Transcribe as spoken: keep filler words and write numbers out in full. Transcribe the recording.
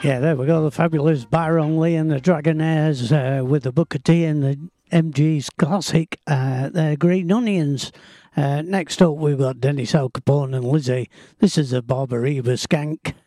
Yeah, there we go. The fabulous Byron Lee and the Dragonaires uh, with the Booker T and the M G's classic, uh, the Green Onions. Uh, next up, we've got Dennis Al Capone and Lizzie. This is a Barbariba skank.